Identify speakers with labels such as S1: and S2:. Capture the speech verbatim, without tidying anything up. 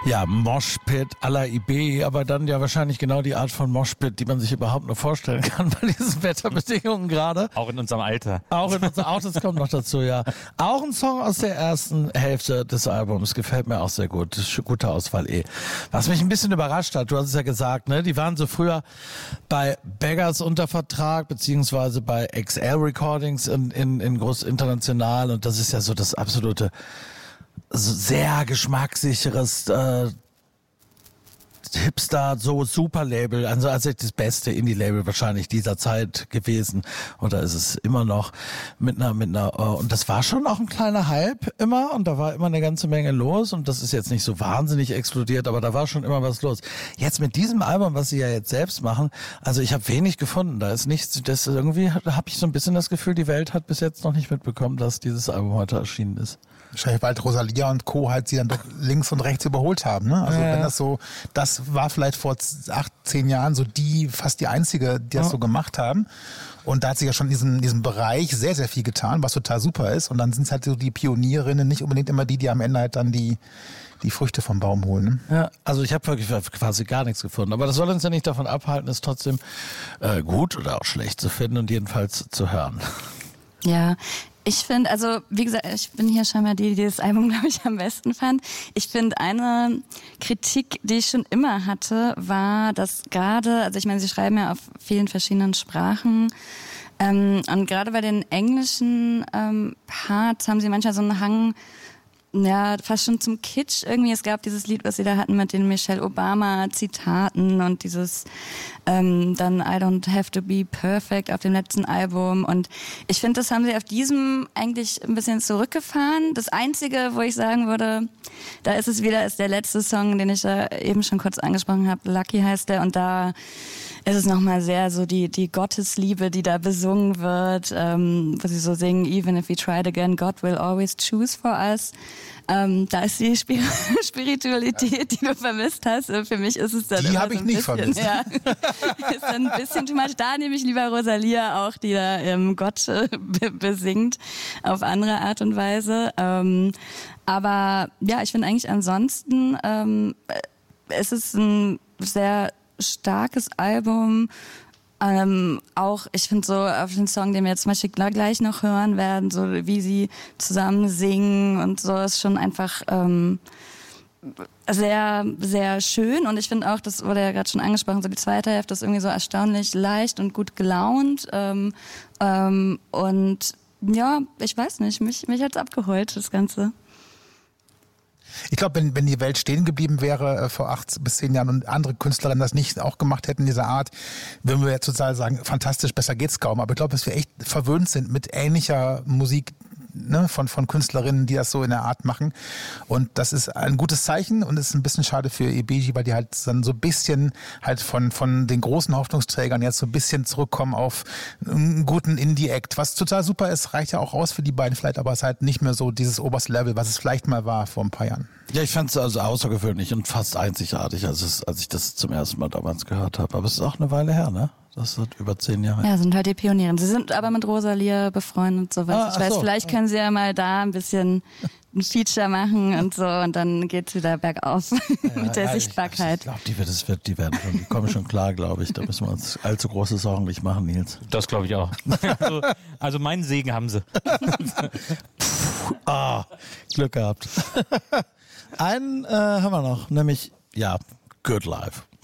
S1: Ja, Moshpit à la I B, aber dann ja wahrscheinlich genau die Art von Moshpit, die man sich überhaupt nur vorstellen kann bei diesen Wetterbedingungen gerade.
S2: Auch in unserem Alter.
S1: Auch in unserem Auto, das kommt noch dazu, ja. Auch ein Song aus der ersten Hälfte des Albums, gefällt mir auch sehr gut. Das ist eine gute Auswahl eh. Was mich ein bisschen überrascht hat, du hast es ja gesagt, ne, die waren so früher bei Beggars unter Vertrag, beziehungsweise bei X L Recordings in, in, in groß international, und das ist ja so das absolute sehr geschmackssicheres äh, Hipster, so Super-Label, also also das beste Indie-Label wahrscheinlich dieser Zeit gewesen, oder ist es immer noch mit einer, mit einer, uh, und das war schon auch ein kleiner Hype immer, und da war immer eine ganze Menge los, und das ist jetzt nicht so wahnsinnig explodiert, aber da war schon immer was los. Jetzt mit diesem Album, was sie ja jetzt selbst machen, also ich habe wenig gefunden, da ist nichts, das irgendwie habe ich so ein bisschen das Gefühl, die Welt hat bis jetzt noch nicht mitbekommen, dass dieses Album heute erschienen ist.
S3: Wahrscheinlich, weil Rosalia und Co. halt sie dann doch links und rechts überholt haben. Ne? Also ja. wenn das so, das war vielleicht vor acht, zehn Jahren so die, fast die einzige, die das oh. so gemacht haben. Und da hat sich ja schon in diesem, diesem Bereich sehr, sehr viel getan, was total super ist. Und dann sind es halt so die Pionierinnen, nicht unbedingt immer die, die am Ende halt dann die, die Früchte vom Baum holen. Ne?
S1: Ja, also ich habe wirklich quasi gar nichts gefunden. Aber das soll uns ja nicht davon abhalten, es trotzdem äh, gut oder auch schlecht zu finden und jedenfalls zu hören.
S4: Ja, ich finde, also wie gesagt, ich bin hier scheinbar die, die das Album, glaube ich, am besten fand. Ich finde, eine Kritik, die ich schon immer hatte, war, dass gerade, also ich meine, sie schreiben ja auf vielen verschiedenen Sprachen, ähm, und gerade bei den englischen ähm, Parts haben sie manchmal so einen Hang, ja, fast schon zum Kitsch irgendwie. Es gab dieses Lied, was sie da hatten mit den Michelle Obama-Zitaten und dieses ähm, dann I don't have to be perfect auf dem letzten Album. Und ich finde, das haben sie auf diesem eigentlich ein bisschen zurückgefahren. Das Einzige, wo ich sagen würde, da ist es wieder, ist der letzte Song, den ich da eben schon kurz angesprochen habe. Lucky heißt der, und da ist es nochmal sehr so die, die Gottesliebe, die da besungen wird, ähm, wo sie so singen, even if we tried again, God will always choose for us. Ähm, da ist die Spir- Spiritualität, die du vermisst hast. Für mich ist es dann
S3: die habe so ich nicht
S4: bisschen,
S3: vermisst.
S4: Ja, ist dann ein bisschen too much. Da nehme ich lieber Rosalia auch, die da ähm, Gott äh, be- besingt auf andere Art und Weise. Ähm, aber ja, ich finde eigentlich ansonsten ähm, es ist ein sehr starkes Album. Ähm, auch, ich finde so auf den Song, den wir jetzt zum Beispiel gleich noch hören werden, so wie sie zusammen singen und so, ist schon einfach ähm, sehr, sehr schön. Und ich finde auch, das wurde ja gerade schon angesprochen, so die zweite Hälfte ist irgendwie so erstaunlich leicht und gut gelaunt. Ähm, ähm, und ja, ich weiß nicht, mich, mich hat's abgeholt, das Ganze.
S3: Ich glaube, wenn, wenn die Welt stehen geblieben wäre äh, vor acht bis zehn Jahren und andere Künstlerinnen das nicht auch gemacht hätten in dieser Art, würden wir jetzt total sagen, fantastisch, besser geht's kaum. Aber ich glaube, dass wir echt verwöhnt sind mit ähnlicher Musik, ne, von, von Künstlerinnen, die das so in der Art machen. Und das ist ein gutes Zeichen, und es ist ein bisschen schade für E B G, weil die halt dann so ein bisschen halt von, von den großen Hoffnungsträgern jetzt so ein bisschen zurückkommen auf einen guten Indie-Act. Was total super ist, reicht ja auch aus für die beiden vielleicht, aber es ist halt nicht mehr so dieses oberste Level, was es vielleicht mal war vor ein paar Jahren.
S1: Ja, ich fand es also außergewöhnlich und fast einzigartig, als, es, als ich das zum ersten Mal damals gehört habe. Aber es ist auch eine Weile her, ne? Das ist über zehn Jahre.
S4: Ja, sind halt die Pioniere. Sie sind aber mit Rosalia befreundet und sowas.
S1: Ah,
S4: ich weiß,
S1: so.
S4: vielleicht können sie ja mal da ein bisschen ein Feature machen und so, und dann geht's wieder bergauf ja, mit der
S1: ja,
S4: Sichtbarkeit.
S1: Ich, ich glaube, die, wird, das wird, die werden schon, die kommen schon klar, glaube ich. Da müssen wir uns allzu große Sorgen nicht machen, Nils.
S2: Das glaube ich auch. Also, also meinen Segen haben sie.
S1: Puh, ah, Glück gehabt. Einen äh, haben wir noch, nämlich, ja, Good Life.